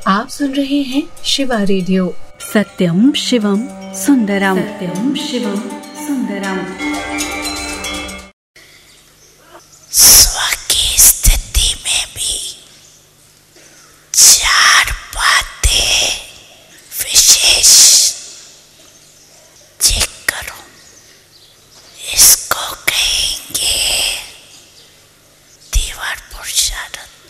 आप सुन रहे हैं शिवा रेडियो। सत्यम शिवम सुंदरम, सत्यम शिवम सुंदरम। स्व की स्थिति में भी चार बातें विशेष चेक करो। इसको कहेंगे दीवार पुरुषार्थ।